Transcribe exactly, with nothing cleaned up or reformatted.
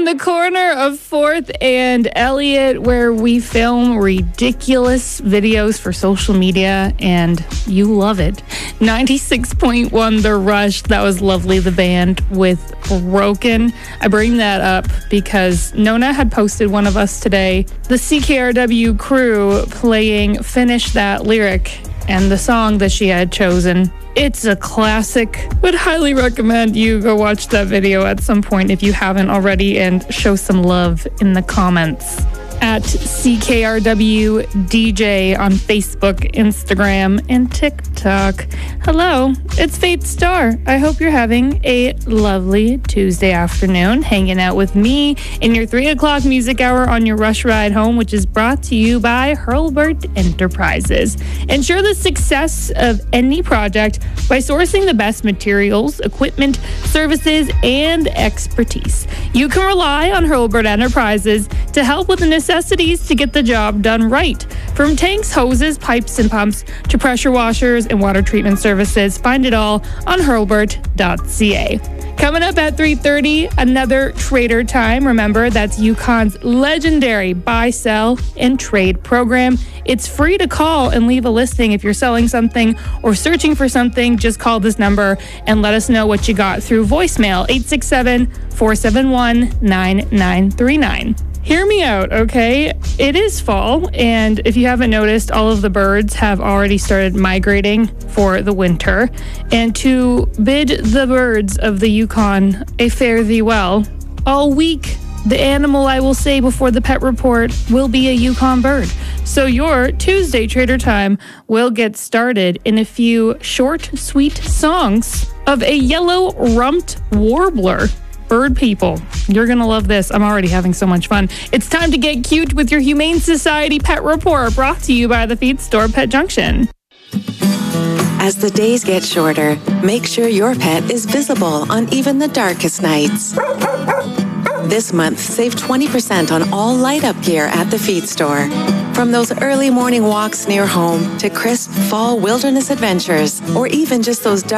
the corner of fourth and Elliott, where we film ridiculous videos for social media, and you love it. ninety-six point one The Rush. That was Lovely, the band, with Broken. I bring that up because Nona had posted one of us today, the C K R W crew playing Finish That Lyric, and the song that she had chosen. It's a classic. Would highly recommend you go watch that video at some point if you haven't already, and show some love in the comments. At C K R W D J on Facebook, Instagram, and TikTok. Hello, it's Faith Star. I hope you're having a lovely Tuesday afternoon, hanging out with me in your three o'clock music hour on your rush ride home, which is brought to you by Hurlburt Enterprises. Ensure the success of any project by sourcing the best materials, equipment, services, and expertise. You can rely on Hurlburt Enterprises to help with the necessities to get the job done right. From tanks, hoses, pipes, and pumps to pressure washers and water treatment services, find it all on hurlburt dot c a. Coming up at three thirty, another Trader Time. Remember, that's UConn's legendary buy, sell, and trade program. It's free to call and leave a listing if you're selling something or searching for something. Just call this number and let us know what you got through voicemail, eight six seven, four seven one, nine nine three nine. Hear me out, okay? It is fall, and if you haven't noticed, all of the birds have already started migrating for the winter. And to bid the birds of the Yukon a fare thee well, all week, the animal I will say before the pet report will be a Yukon bird. So your Tuesday Trader Time will get started in a few short, sweet songs of a yellow-rumped warbler. Bird people, you're going to love this. I'm already having so much fun. It's time to get cute with your Humane Society Pet Report, brought to you by the Feed Store Pet Junction. As the days get shorter, make sure your pet is visible on even the darkest nights. This month, save twenty percent on all light-up gear at the Feed Store. From those early morning walks near home to crisp fall wilderness adventures, or even just those dark